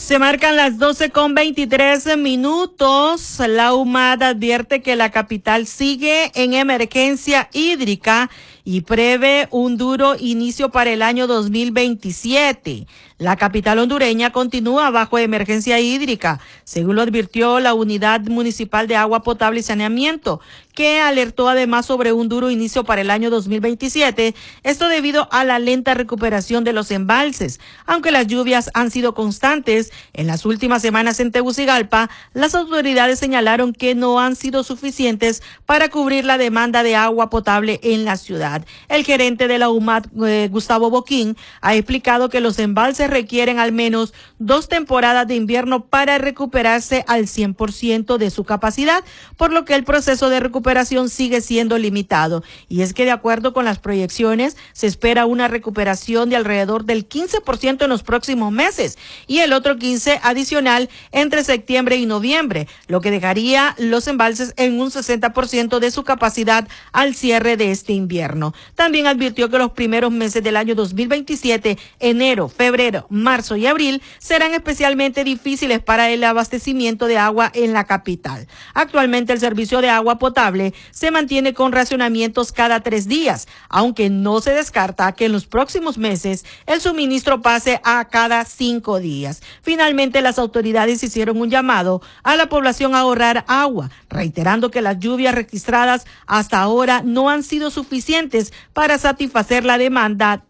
Se marcan las 12:23. La UMAD advierte que la capital sigue en emergencia hídrica y prevé un duro inicio para el año 2027. La capital hondureña continúa bajo emergencia hídrica, según lo advirtió la Unidad Municipal de Agua Potable y Saneamiento, que alertó además sobre un duro inicio para el año 2027, esto debido a la lenta recuperación de los embalses. Aunque las lluvias han sido constantes en las últimas semanas en Tegucigalpa, las autoridades señalaron que no han sido suficientes para cubrir la demanda de agua potable en la ciudad. El gerente de la UMAD, Gustavo Boquín, ha explicado que los embalses requieren al menos 2 temporadas de invierno para recuperarse al 100% de su capacidad, por lo que el proceso de recuperación sigue siendo limitado. Y es que de acuerdo con las proyecciones, se espera una recuperación de alrededor del 15% en los próximos meses y el otro 15% adicional entre septiembre y noviembre, lo que dejaría los embalses en un 60% de su capacidad al cierre de este invierno. También advirtió que los primeros meses del año 2027, enero, febrero, marzo y abril, serán especialmente difíciles para el abastecimiento de agua en la capital. Actualmente el servicio de agua potable se mantiene con racionamientos cada 3 días, aunque no se descarta que en los próximos meses el suministro pase a cada 5 días. Finalmente, las autoridades hicieron un llamado a la población a ahorrar agua, reiterando que las lluvias registradas hasta ahora no han sido suficientes para satisfacer la demanda